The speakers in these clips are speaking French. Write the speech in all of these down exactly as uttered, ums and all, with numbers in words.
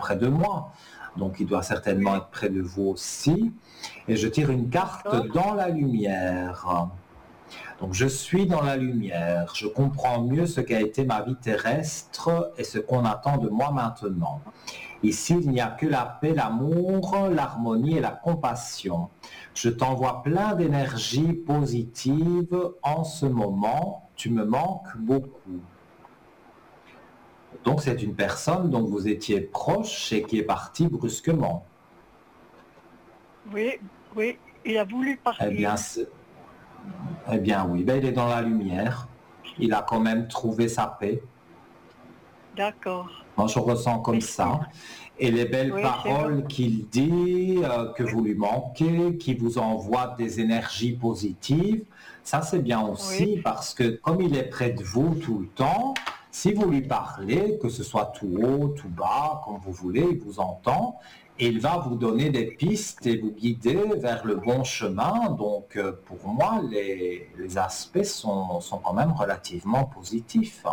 près de moi. Donc il doit certainement Oui. être près de vous aussi. Et je tire une carte D'accord. dans la lumière. Donc je suis dans la lumière, je comprends mieux ce qu'a été ma vie terrestre et ce qu'on attend de moi maintenant. Ici, il n'y a que la paix, l'amour, l'harmonie et la compassion. Je t'envoie plein d'énergie positive en ce moment, tu me manques beaucoup. Donc c'est une personne dont vous étiez proche et qui est partie brusquement. Oui, oui, il a voulu Eh partir. bien, c'est- eh bien oui, ben, il est dans la lumière. Il a quand même trouvé sa paix. D'accord. Moi, je ressens comme Merci. ça. Et les belles Oui, c'est vrai. paroles qu'il dit, euh, que Oui, vous lui manquez, qui vous envoient des énergies positives, ça c'est bien oui, aussi parce que comme il est près de vous tout le temps, si vous lui parlez, que ce soit tout haut, tout bas, comme vous voulez, il vous entend et il va vous donner des pistes et vous guider vers le bon chemin. Donc euh, pour moi, les, les aspects sont, sont quand même relativement positifs.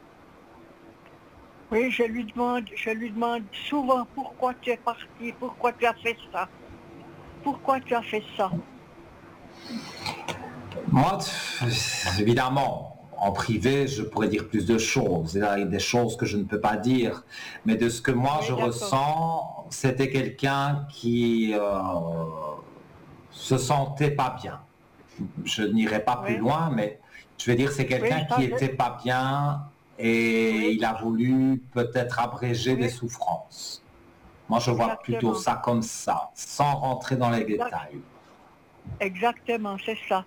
oui, je lui demande, je lui demande souvent pourquoi tu es parti, pourquoi tu as fait ça, pourquoi tu as fait ça. Moi, évidemment, en privé, je pourrais dire plus de choses. Il y a des choses que je ne peux pas dire. Mais de ce que moi Oui, je d'accord. ressens, c'était quelqu'un qui euh, se sentait pas bien. Je n'irai pas plus Oui, loin, mais je vais dire c'est oui, quelqu'un ça, qui je, était pas bien et oui, il a voulu peut-être abréger des oui, souffrances. Moi, je vois plutôt exactement. ça comme ça, sans rentrer dans les Exact, détails. exactement, c'est ça.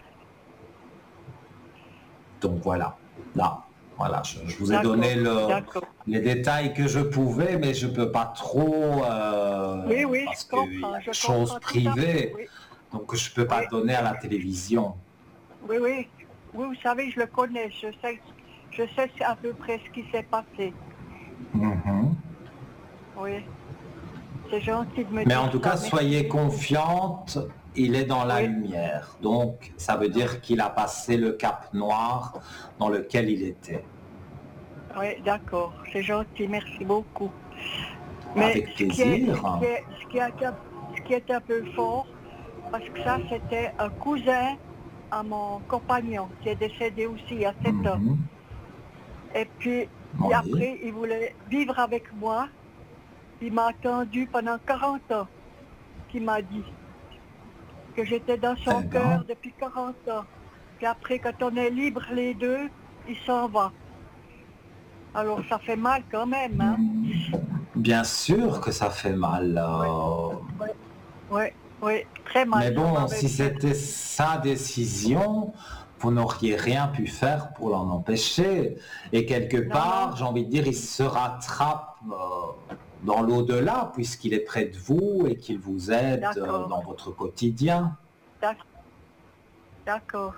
Donc voilà, là, voilà, je, je vous ai donné D'accord, le, d'accord. les détails que je pouvais, mais je ne peux pas trop, euh, Oui, oui, parce je qu'il y comprends, a je des choses comprends tout à fait. privées, Oui, donc je ne peux pas oui, donner à je- la télévision. oui, oui. Oui, vous savez, je le connais, je sais, je sais à peu près ce qui s'est passé. Mhm. Oui, c'est gentil de me Mais en dire tout cas, ça. Merci soyez beaucoup. confiante, il est dans la Oui, lumière. Donc, ça veut oui, dire qu'il a passé le cap noir dans lequel il était. oui, d'accord, c'est gentil, merci beaucoup. Mais Avec ce qui est, ce plaisir. qui est, ce qui est, un- ce qui est un peu fort, parce que ça, c'était un cousin à mon compagnon qui est décédé aussi il y a sept ans. Mhm. Et puis, et Oui. après, il voulait vivre avec moi. Il m'a attendu pendant quarante ans, qu'il m'a dit que j'étais dans Eh son bien, cœur depuis quarante ans. Puis après, quand on est libre les deux, il s'en va. Alors ça fait mal quand même, hein? bien sûr que ça fait mal. Oui, euh, oui, oui, oui, très mal, Mais ça bon, m'avait si fait. c'était sa décision, vous n'auriez rien pu faire pour l'en empêcher. Et quelque Non, non, part, j'ai envie de dire, il se rattrape euh, dans l'au-delà, puisqu'il est près de vous et qu'il vous aide euh, d'accord, dans votre quotidien. d'ac- d'accord,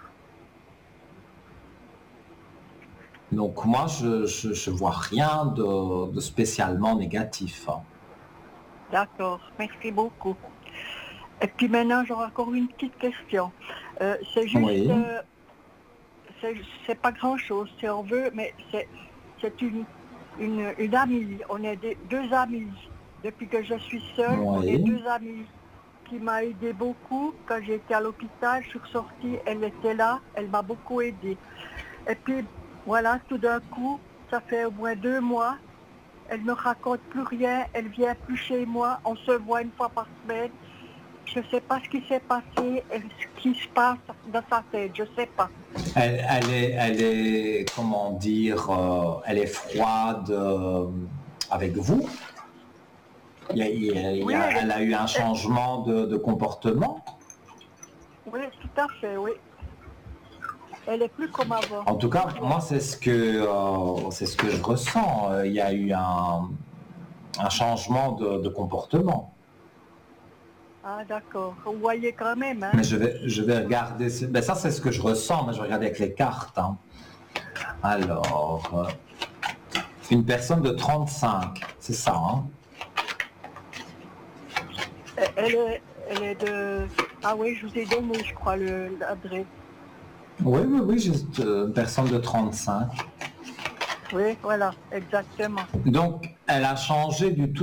Donc moi, je je, je vois rien de, de spécialement négatif, hein. d'accord, merci beaucoup. Et puis maintenant, j'aurai encore une petite question. Euh, c'est juste, Oui. euh, c'est c'est pas grand-chose si on veut, mais c'est c'est une, une, une amie. On est des, deux amis. Depuis que je suis seule, on est Oui. deux amis qui m'a aidé beaucoup. Quand j'étais à l'hôpital, je suis ressortie, elle était là, elle m'a beaucoup aidée. Et puis voilà, tout d'un coup, ça fait au moins deux mois, elle ne me raconte plus rien, elle vient plus chez moi, on se voit une fois par semaine. Je ne sais pas ce qui s'est passé, et ce qui se passe dans sa tête, je ne sais pas. Elle, elle est, elle est, comment dire, euh, elle est froide euh, avec vous. Il y a- il y a- il y Oui, a- elle est, elle a eu un elle- changement de, de comportement. oui, tout à fait, oui. Elle est plus comme avant, En tout plus cas, rien. moi, c'est ce que, euh, c'est ce que je ressens. Euh, Il y a eu un, un changement de, de comportement. Ah d'accord, vous voyez quand même, hein. Mais je vais, je vais regarder. ce- Ben ça, c'est ce que je ressens, mais je regarde avec les cartes, hein. Alors, euh, une personne de trente-cinq, c'est ça, hein? Elle elle est, elle est de... Ah oui, je vous ai donné, je crois, le- l'adresse. Oui, oui, oui, juste euh, une personne de trente-cinq. Oui, voilà, exactement. Donc, elle a changé du tout.